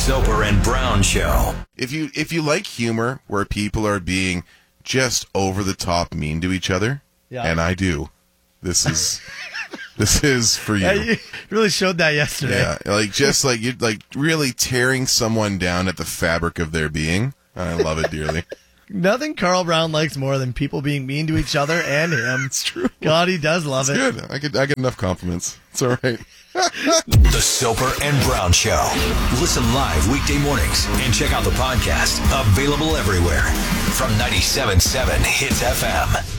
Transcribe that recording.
Soper and Brown Show. If you like humor where people are being just over the top mean to each other, and I do, this is for you. Yeah, you really showed that yesterday. Yeah, you're really tearing someone down at the fabric of their being. I love it dearly. Nothing Carl Brown likes more than people being mean to each other and him. It's true. God, he does love it. Good. I get enough compliments. It's all right. The Soper and Brown Show. Listen live weekday mornings and check out the podcast. Available everywhere from 97.7 Hits FM.